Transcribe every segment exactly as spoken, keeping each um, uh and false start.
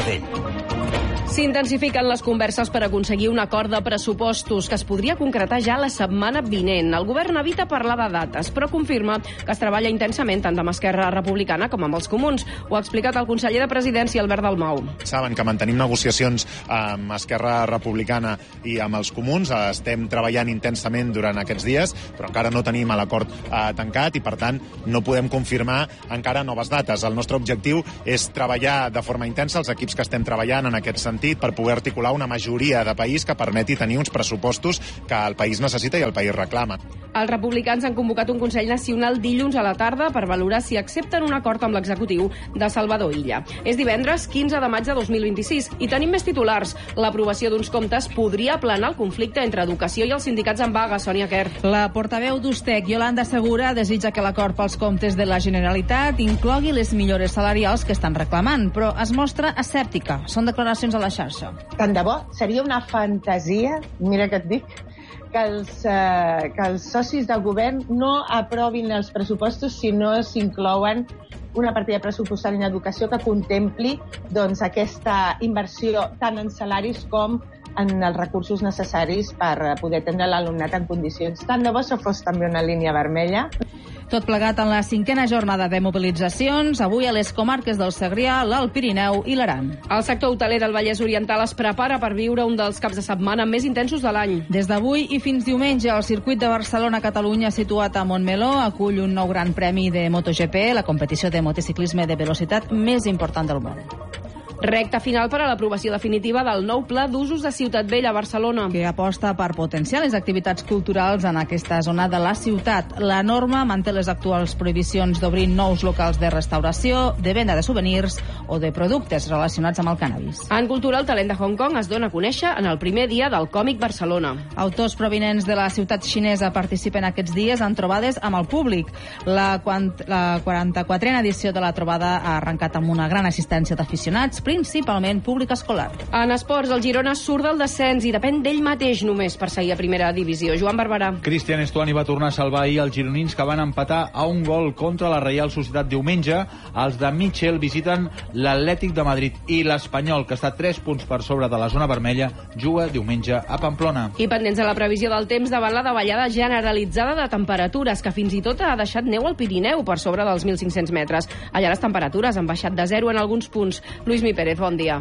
Sabadell. S'intensifiquen les converses per aconseguir un acord de pressupostos que es podria concretar ja la setmana vinent. El govern evita parlar de dates, però confirma que es treballa intensament tant amb Esquerra Republicana com amb els comuns. Ho ha explicat el conseller de Presidència, Albert Dalmau. Saben que mantenim negociacions amb Esquerra Republicana i amb els comuns. Estem treballant intensament durant aquests dies, però encara no tenim l'acord eh, tancat i, per tant, no podem confirmar encara noves dates. El nostre objectiu és treballar de forma intensa els equips que estem treballant en aquest sentit per poder articular una majoria de país que permeti tenir uns pressupostos que el país necessita i el país reclama. Els republicans han convocat un Consell Nacional dilluns a la tarda per valorar si accepten un acord amb l'executiu de Salvador Illa. És divendres quinze de maig de dos mil vint-i-sis i tenim més titulars. L'aprovació d'uns comptes podria aplanar el conflicte entre educació i els sindicats en vaga. Sònia Quer. La portaveu d'Ustec, Yolanda Segura, desitja que l'acord pels comptes de la Generalitat inclogui les millores salarials que estan reclamant, però es mostra escèptica. Són declaracions a la xarxa. Tant de bo, seria una fantasia, mira que et dic, que els, eh, que els socis del govern no aprovin els pressupostos si no s'inclouen una partida pressupostària en educació que contempli doncs, aquesta inversió tant en salaris com en els recursos necessaris per poder atendre l'alumnat en condicions. Tant de bo això fos també una línia vermella. Tot plegat en la cinquena jornada de mobilitzacions, avui a les comarques del Segrià, l'Alt Pirineu i l'Aran. El sector hoteler del Vallès Oriental es prepara per viure un dels caps de setmana més intensos de l'any. Des d'avui i fins diumenge, el circuit de Barcelona-Catalunya situat a Montmeló acull un nou gran premi de MotoGP, la competició de motociclisme de velocitat més important del món. Recta final per a l'aprovació definitiva del nou pla d'usos de Ciutat Vella a Barcelona, que aposta per potenciar les activitats culturals en aquesta zona de la ciutat. La norma manté les actuals prohibicions d'obrir nous locals de restauració, de venda de souvenirs o de productes relacionats amb el cànnabis. En cultura, el talent de Hong Kong es dona a conèixer en el primer dia del Còmic Barcelona. Autors provinents de la ciutat xinesa participen aquests dies en trobades amb el públic. La, la quaranta-quatrena edició de la trobada ha arrencat amb una gran assistència d'aficionats, principalment públic escolar. En esports, el Girona surt del descens i depèn d'ell mateix només per seguir a primera divisió. Joan Barberà. Cristian Estuani va tornar a salvar ahir els gironins, que van empatar a un gol contra la Reial Societat diumenge. Els de Mitchell visiten l'Atlètic de Madrid i l'Espanyol, que està tres punts per sobre de la zona vermella, juga diumenge a Pamplona. I pendents de la previsió del temps davant la davallada generalitzada de temperatures, que fins i tot ha deixat neu al Pirineu per sobre dels mil cinc-cents metres. Allà les temperatures han baixat de zero en alguns punts. Lluís Mi Pérez, bon dia.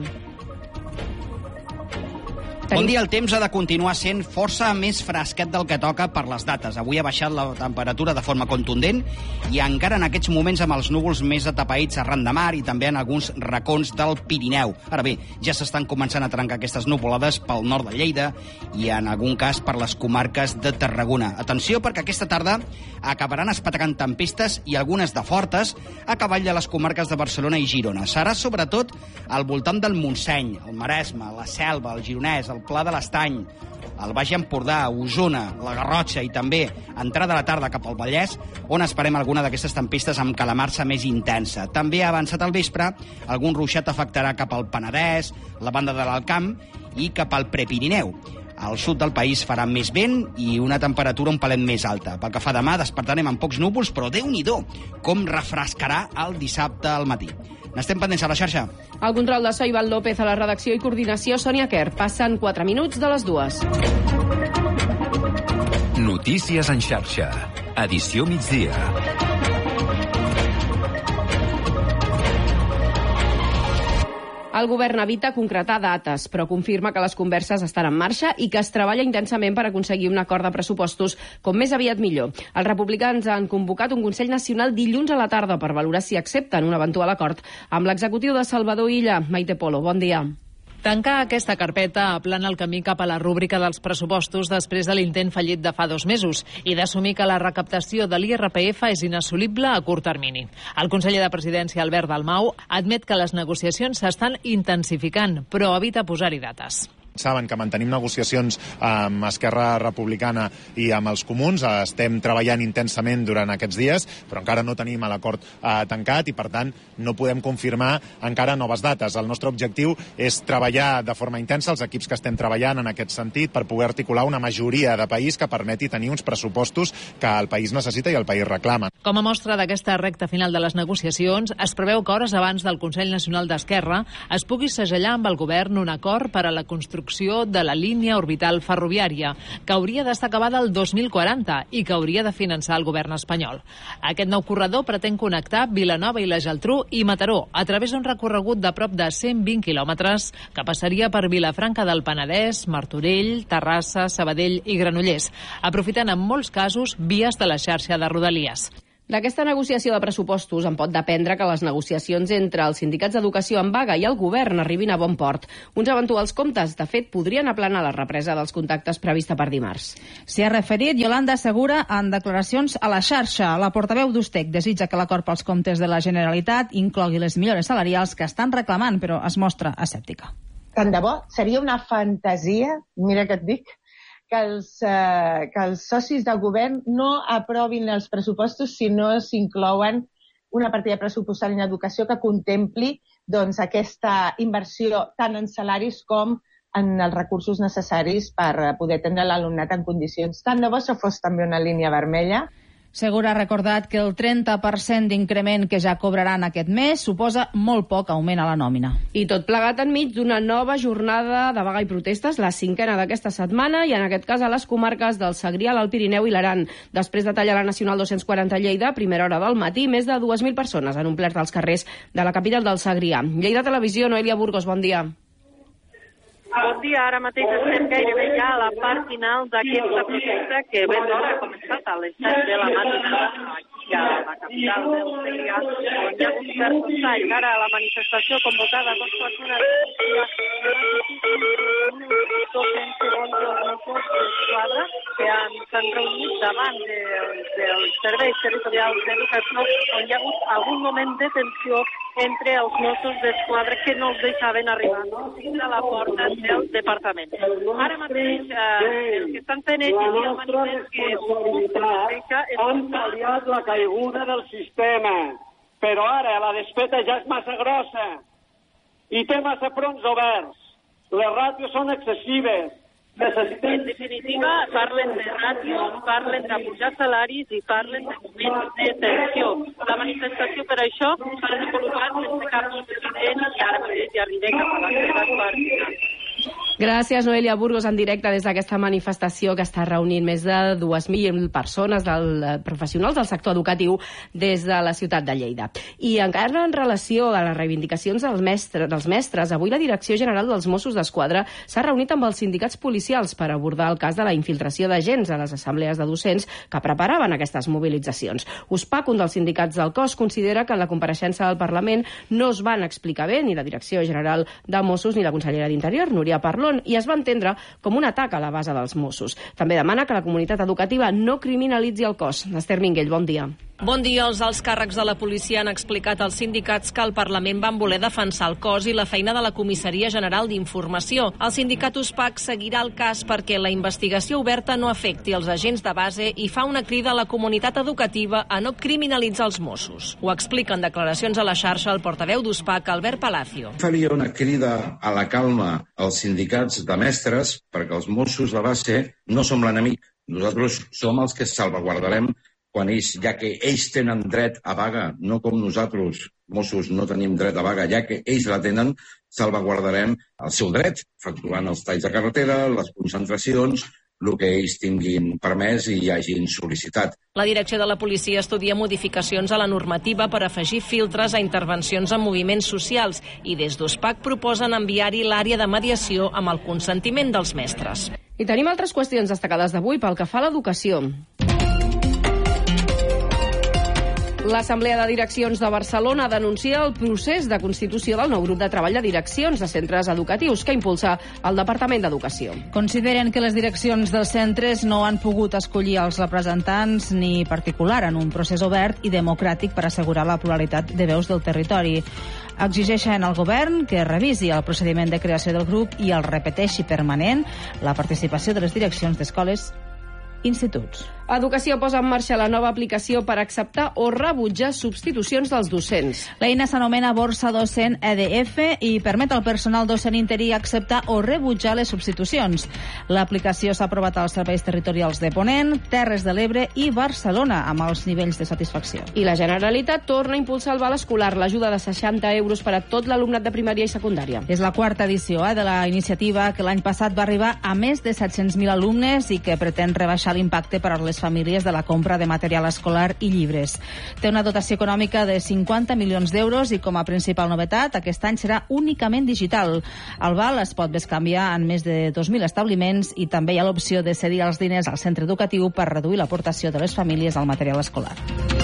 Bon dia. El temps ha de continuar sent força més fresquet del que toca per les dates. Avui ha baixat la temperatura de forma contundent i encara en aquests moments amb els núvols més atapeïts arran de mar i també en alguns racons del Pirineu. Ara bé, ja s'estan començant a trencar aquestes nuvolades pel nord de Lleida i en algun cas per les comarques de Tarragona. Atenció, perquè aquesta tarda acabaran espetregant tempestes i algunes de fortes a cavall de les comarques de Barcelona i Girona. Serà sobretot al voltant del Montseny, el Maresme, la Selva, el Gironès, el Pla de l'Estany, el Baix Empordà, Osona, la Garrotxa i també entrada de la tarda cap al Vallès, on esperem alguna d'aquestes tempestes amb calamarsa més intensa. També ha avançat al vespre, algun ruixat afectarà cap al Penedès, la banda de l'Alt Camp i cap al Prepirineu. Al sud del país farà més vent i una temperatura un palet més alta. Pel que fa demà, despertarem amb pocs núvols, però Déu-n'hi-do com refrescarà el dissabte al matí. N'estem pendents a la xarxa. El control de so, Ivan López, a la redacció i coordinació, Sònia Quer. Passen quatre minuts de les dues. Notícies en xarxa. Edició migdia. El govern evita concretar dates, però confirma que les converses estan en marxa i que es treballa intensament per aconseguir un acord de pressupostos com més aviat millor. Els republicans han convocat un Consell Nacional dilluns a la tarda per valorar si accepten un eventual acord amb l'executiu de Salvador Illa. Maite Polo, bon dia. Tancar aquesta carpeta aplana el camí cap a la rúbrica dels pressupostos després de l'intent fallit de fa dos mesos i d'assumir que la recaptació de l'I R P F és inassolible a curt termini. El conseller de Presidència, Albert Dalmau, admet que les negociacions s'estan intensificant, però evita posar-hi dates. Saben que mantenim negociacions amb Esquerra Republicana i amb els comuns. Estem treballant intensament durant aquests dies, però encara no tenim l'acord eh, tancat i, per tant, no podem confirmar encara noves dates. El nostre objectiu és treballar de forma intensa, els equips que estem treballant en aquest sentit, per poder articular una majoria de país que permeti tenir uns pressupostos que el país necessita i el país reclama. Com a mostra d'aquesta recta final de les negociacions, es preveu que hores abans del Consell Nacional d'Esquerra es pugui segellar amb el govern un acord per a la construcció de la línia orbital ferroviària, que hauria d'estar acabada el dos mil quaranta i que hauria de finançar el govern espanyol. Aquest nou corredor pretén connectar Vilanova i la Geltrú i Mataró a través d'un recorregut de prop de cent vint quilòmetres que passaria per Vilafranca del Penedès, Martorell, Terrassa, Sabadell i Granollers, aprofitant en molts casos vies de la xarxa de Rodalies. D'aquesta negociació de pressupostos en pot dependre que les negociacions entre els sindicats d'educació en vaga i el govern arribin a bon port. Uns eventuals comptes, de fet, podrien aplanar la represa dels contactes prevista per dimarts. S'hi ha referit Yolanda Segura en declaracions a la xarxa. La portaveu d'Ustec desitja que l'acord pels comptes de la Generalitat inclogui les millores salarials que estan reclamant, però es mostra escèptica. Tant de bo, seria una fantasia, mira que et dic, que els, eh, que els socis de govern no aprovin els pressupostos si no s'inclouen una partida pressupostària en educació que contempli doncs, aquesta inversió tant en salaris com en els recursos necessaris per poder atendre l'alumnat en condicions. Tant de bo això fos també una línia vermella. Segura ha recordat que el trenta per cent d'increment que ja cobraran aquest mes suposa molt poc augment a la nòmina. I tot plegat enmig d'una nova jornada de vaga i protestes, la cinquena d'aquesta setmana, i en aquest cas a les comarques del Segrià, l'Alt Pirineu i l'Aran. Després de tallar la Nacional dos-cents quaranta a Lleida, a primera hora del matí, més de dues mil persones han omplert els carrers de la capital del Segrià. Lleida Televisió, Noelia Burgos, bon dia. Bon dia, ara mateix estem gairebé ja a la part final d'aquesta protesta que ben d'hora ha començat a les set de la matinada aquí a la capital del Segrià, on hi ha un cert tall. Ara la manifestació convocada a dos quarts d'una dos-cents segons els Mossos d'Esquadra que s'han reunit davant de, dels serveis territorials d'educació, on hi ha hagut algun moment de tensió entre els Mossos d'Esquadra que no els deixaven arribar fins a la porta del departament. Ara mateix eh, el que estan fent ells i el manifest que deixa és... Han pal·liat la caiguda del sistema, però ara la despeta ja és massa grossa i té massa fronts oberts. Les ràtios són excessives. En definitiva, parlen de ràtios, parlen de pujar salaris i parlen de moments de tensió. La manifestació per això s'ha desenvolupat sense cap incident i ara mateix ja arribem cap a la seva part final. Gràcies, Noelia Burgos, en directe des d'aquesta manifestació que està reunint més de dues mil persones del, professionals del sector educatiu des de la ciutat de Lleida. I encara en relació a les reivindicacions dels mestres, dels mestres, avui la Direcció General dels Mossos d'Esquadra s'ha reunit amb els sindicats policials per abordar el cas de la infiltració d'agents a les assemblees de docents que preparaven aquestes mobilitzacions. USPAC, un dels sindicats del cos, considera que en la compareixença del Parlament no es van explicar bé ni la Direcció General de Mossos ni la consellera d'Interior, Núria Parlon, i es va entendre com un atac a la base dels Mossos. També demana que la comunitat educativa no criminalitzi el cos. Esther Minguell, bon dia. Bon dia. Els alts càrrecs de la policia han explicat als sindicats que al Parlament van voler defensar el cos i la feina de la Comissaria General d'Informació. El sindicat USPAC seguirà el cas perquè la investigació oberta no afecti els agents de base i fa una crida a la comunitat educativa a no criminalitzar els Mossos. Ho explica en declaracions a la xarxa el portaveu d'USPAC, Albert Palacio. Faria una crida a la calma als sindicats de mestres perquè els Mossos de base no som l'enemic. Nosaltres som els que salvaguardarem quan ells, ja que ells tenen dret a vaga, no com nosaltres, Mossos, no tenim dret a vaga, ja que ells la tenen, salvaguardarem el seu dret, efectuant els talls de carretera, les concentracions, el que ells tinguin permès i hagin sol·licitat. La direcció de la policia estudia modificacions a la normativa per afegir filtres a intervencions en moviments socials i des d'USPAC proposen enviar-hi l'àrea de mediació amb el consentiment dels mestres. I tenim altres qüestions destacades d'avui pel que fa a l'educació. L'Assemblea de Direccions de Barcelona denuncia el procés de constitució del nou grup de treball de direccions de centres educatius que impulsa el Departament d'Educació. Consideren que les direccions dels centres no han pogut escollir els representants ni particular en un procés obert i democràtic per assegurar la pluralitat de veus del territori. Exigeixen al govern que revisi el procediment de creació del grup i el repeteixi permanent la participació de les direccions d'escoles i instituts. Educació posa en marxa la nova aplicació per acceptar o rebutjar substitucions dels docents. L'eina s'anomena Borsa Docent E D F i permet al personal docent interí acceptar o rebutjar les substitucions. L'aplicació s'ha aprovat als serveis territorials de Ponent, Terres de l'Ebre i Barcelona, amb els nivells de satisfacció. I la Generalitat torna a impulsar el val escolar, l'ajuda de seixanta euros per a tot l'alumnat de primària i secundària. És la quarta edició eh, de la iniciativa, que l'any passat va arribar a més de set-cents mil alumnes i que pretén rebaixar l'impacte per a les famílies de la compra de material escolar i llibres. Té una dotació econòmica de cinquanta milions d'euros i, com a principal novetat, aquest any serà únicament digital. El val es pot bescanviar en més de dos mil establiments i també hi ha l'opció de cedir els diners al centre educatiu per reduir l'aportació de les famílies al material escolar.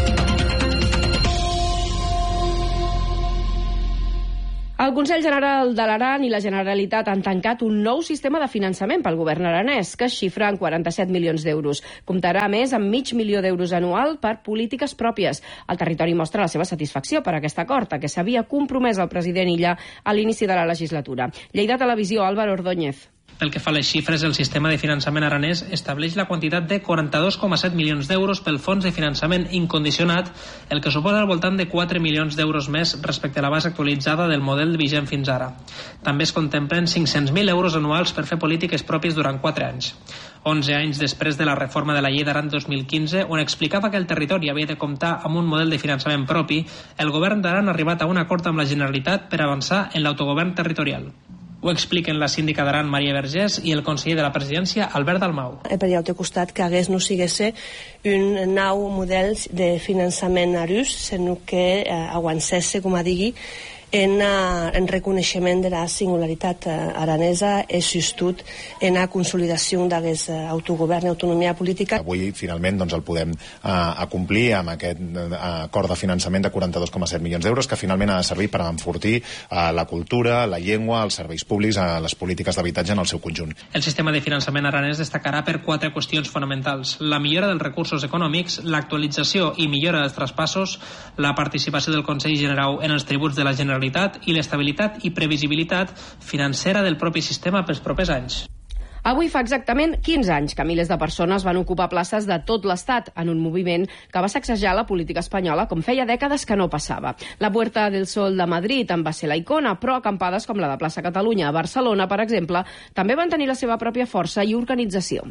El Consell General de l'Aran i la Generalitat han tancat un nou sistema de finançament pel govern aranès, que es xifra en quaranta-set milions d'euros. Comptarà, a més, amb mig milió d'euros anual per polítiques pròpies. El territori mostra la seva satisfacció per aquest acord, a què s'havia compromès el president Illa a l'inici de la legislatura. Lleida Televisió, Álvaro Ordóñez. Pel que fa a les xifres, el sistema de finançament aranès estableix la quantitat de quaranta-dos coma set milions d'euros pel fons de finançament incondicionat, el que suposa al voltant de quatre milions d'euros més respecte a la base actualitzada del model vigent fins ara. També es contemplen cinc-cents mil euros anuals per fer polítiques pròpies durant quatre anys. onze anys després de la reforma de la Llei d'Aran dos mil quinze, on explicava que el territori havia de comptar amb un model de finançament propi, el govern d'Aran ha arribat a un acord amb la Generalitat per avançar en l'autogovern territorial. Ho expliquen la síndica d'Aran, Maria Vergés, i el conseller de la presidència, Albert Dalmau. Per allà té costat que hagués no sigués un nou model de finançament arús, sinó que eh, aguancés, com a digui, en, uh, en reconeixement de la singularitat uh, aranesa i sostut en la consolidació d'aquest uh, autogovern i autonomia política. Avui, finalment, doncs, el podem uh, acomplir amb aquest uh, acord de finançament de quaranta-dos coma set milions d'euros, que finalment ha de servir per enfortir uh, la cultura, la llengua, els serveis públics, uh, les polítiques d'habitatge en el seu conjunt. El sistema de finançament aranès destacarà per quatre qüestions fonamentals: la millora dels recursos econòmics, l'actualització i millora dels traspassos, la participació del Consell General en els tributs de la Generalitat i l'estabilitat i previsibilitat financera del propi sistema pels propers anys. Avui fa exactament quinze anys que milers de persones van ocupar places de tot l'Estat en un moviment que va sacsejar la política espanyola com feia dècades que no passava. La Puerta del Sol de Madrid en va ser la icona, però acampades com la de Plaça Catalunya a Barcelona, per exemple, també van tenir la seva pròpia força i organització.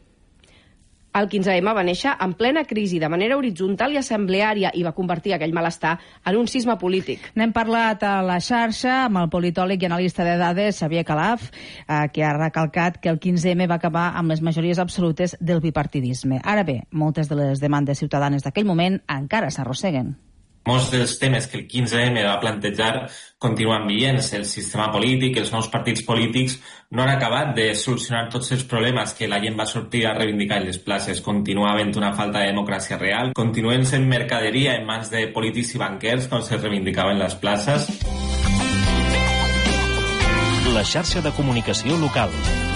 El quinze ema va néixer en plena crisi, de manera horitzontal i assembleària, i va convertir aquell malestar en un cisma polític. N'hem parlat a la xarxa amb el politòleg i analista de dades Xavier Calaf, eh, que ha recalcat que el quinze ema va acabar amb les majories absolutes del bipartidisme. Ara bé, moltes de les demandes ciutadanes d'aquell moment encara s'arrosseguen. Molts dels temes que el quinze ema va plantejar continuen vigents. El sistema polític, els nous partits polítics no han acabat de solucionar tots els problemes que la gent va sortir a reivindicar en les places. Continua havent una falta de democràcia real. Continuen sent mercaderia en mans de polítics i banquers, com se reivindicava en les places. La xarxa de comunicació local.